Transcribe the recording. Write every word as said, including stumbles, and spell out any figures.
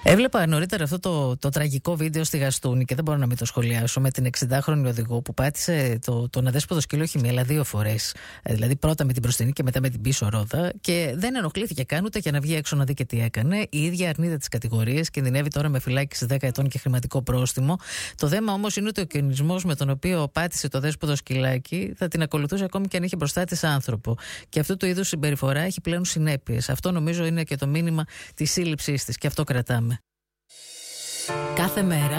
Έβλεπα νωρίτερα αυτό το, το τραγικό βίντεο στη Γαστούνη και δεν μπορώ να μην το σχολιάσω, με την εξηντάχρονη οδηγό που πάτησε το, τον αδέσποτο σκύλο όχι μία αλλά δύο φορές. Δηλαδή πρώτα με την μπροστινή και μετά με την πίσω ρόδα, και δεν ενοχλήθηκε καν ούτε για να βγει έξω να δει και τι έκανε. Η ίδια αρνείται τις κατηγορίες, κινδυνεύει τώρα με φυλάκιση δέκα ετών και χρηματικό πρόστιμο. Το θέμα όμως είναι ότι ο κινησμός με τον οποίο πάτησε το δέσποτο σκυλάκι θα την ακολουθούσε ακόμη και αν είχε μπροστά της άνθρωπο. Και αυτού του είδους συμπεριφορά έχει πλέον συνέπειες. Αυτό νομίζω είναι και το μήνυμα της σύλληψής της, και αυτό κρατάμε. Κάθε μέρα